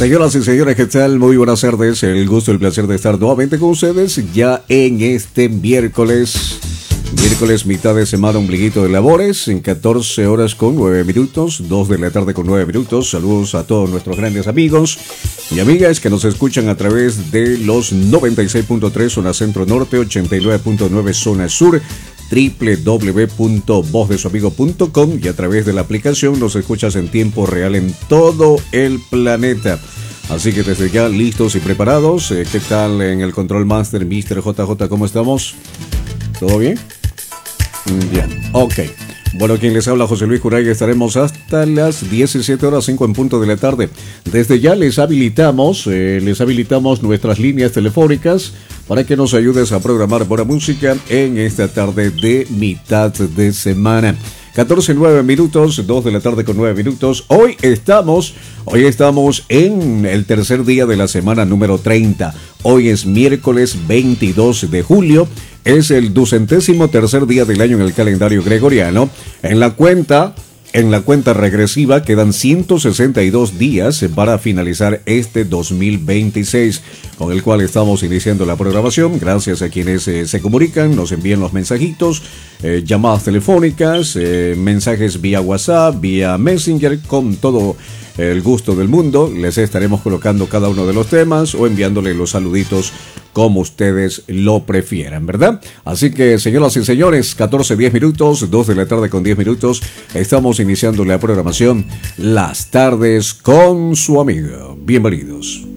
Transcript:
Señoras y señores, ¿qué tal? Muy buenas tardes. El gusto y el placer de estar nuevamente con ustedes ya en este miércoles. Miércoles, mitad de semana, ombliguito de labores, en 14 horas con 9 minutos, 2 de la tarde con 9 minutos. Saludos a todos nuestros grandes amigos y amigas que nos escuchan a través de los 96.3 zona centro norte, 89.9 zona sur, www.vozdesuamigo.com y a través de la aplicación nos escuchas en tiempo real en todo el planeta. Así que desde ya listos y preparados. ¿Qué tal en el Control Master, Mr. JJ? ¿Cómo estamos? ¿Todo bien? Bien, ok. Bueno, quien les habla, José Luis Curaya, estaremos hasta las 17 horas 5 en punto de la tarde. Desde ya les habilitamos nuestras líneas telefónicas para que nos ayudes a programar buena música en esta tarde de mitad de semana. 14:09 minutos, 2 de la tarde con 9 minutos. Hoy estamos en el tercer día de la semana número 30. Hoy es miércoles 22 de julio. Es el 203º día del año en el calendario gregoriano. En la cuenta regresiva quedan 162 días para finalizar este 2026, con el cual estamos iniciando la programación. Gracias a quienes se comunican, nos envían los mensajitos, llamadas telefónicas, mensajes vía WhatsApp, vía Messenger, con todo el gusto del mundo. Les estaremos colocando cada uno de los temas o enviándole los saluditos como ustedes lo prefieran, ¿verdad? Así que, señoras y señores, 14:10 minutos, 2 de la tarde con 10 minutos, estamos iniciando la programación Las Tardes con su amigo. Bienvenidos.